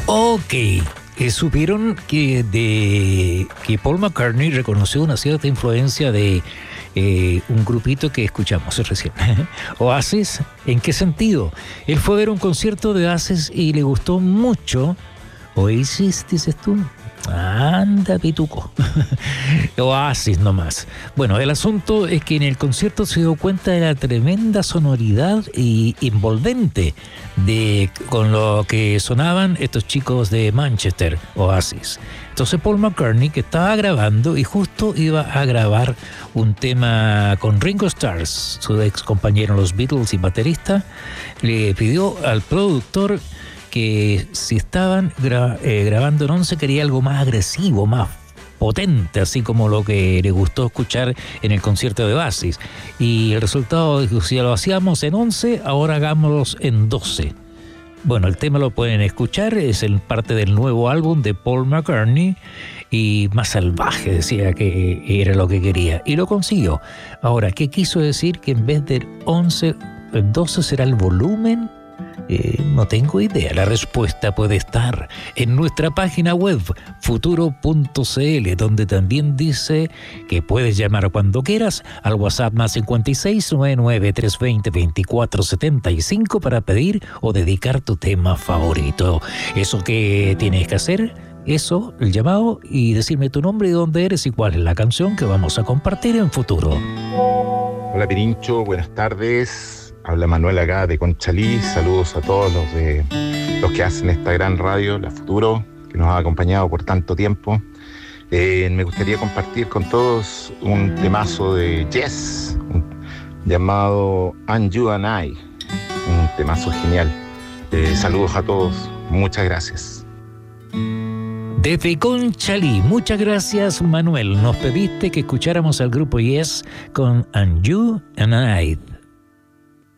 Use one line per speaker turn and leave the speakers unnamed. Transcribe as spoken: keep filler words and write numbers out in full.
Ok. Eh, supieron que, de, que Paul McCartney reconoció una cierta influencia de eh, un grupito que escuchamos recién, Oasis. ¿En qué sentido? Él fue a ver un concierto de Oasis y le gustó mucho. Oasis, dices tú. Anda, pituco. Oasis nomás. Bueno, el asunto es que en el concierto se dio cuenta de la tremenda sonoridad y envolvente de con lo que sonaban estos chicos de Manchester, Oasis. Entonces Paul McCartney, que estaba grabando y justo iba a grabar un tema con Ringo Starr, su ex compañero en los Beatles y baterista, le pidió al productor que si estaban gra- eh, grabando en once quería algo más agresivo, más potente, así como lo que le gustó escuchar en el concierto de Oasis. Y el resultado dijo, si lo hacíamos en once, ahora hagámoslo en doce. Bueno, el tema lo pueden escuchar, es el parte del nuevo álbum de Paul McCartney y más salvaje, decía que era lo que quería y lo consiguió. Ahora, ¿qué quiso decir? Que en vez del once, el doce será el volumen. Eh, no tengo idea. La respuesta puede estar en nuestra página web futuro punto c l, donde también dice que puedes llamar cuando quieras al WhatsApp más cincuenta y seis, noventa y nueve, trescientos veinte, veinticuatro setenta y cinco para pedir o dedicar tu tema favorito. Eso que tienes que hacer, eso, el llamado, y decirme tu nombre y dónde eres y cuál es la canción que vamos a compartir en futuro.
Hola Pirincho, buenas tardes. Habla Manuel acá de Conchalí. Saludos a todos los de los que hacen esta gran radio, La Futuro, que nos ha acompañado por tanto tiempo. Eh, me gustaría compartir con todos un temazo de Yes, un, llamado And You and I, un temazo genial. Eh, saludos a todos, muchas gracias.
Desde Conchalí, muchas gracias Manuel. Nos pediste que escucháramos al grupo Yes con And You and I.